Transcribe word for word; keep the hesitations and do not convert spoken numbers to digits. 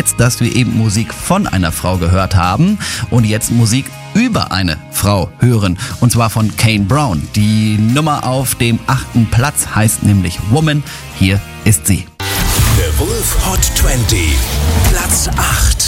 jetzt, dass wir eben Musik von einer Frau gehört haben und jetzt Musik über eine Frau hören. Und zwar von Kane Brown. Die Nummer auf dem achten Platz heißt nämlich Woman. Hier ist sie. The Wolf Hot zwanzig, Platz acht.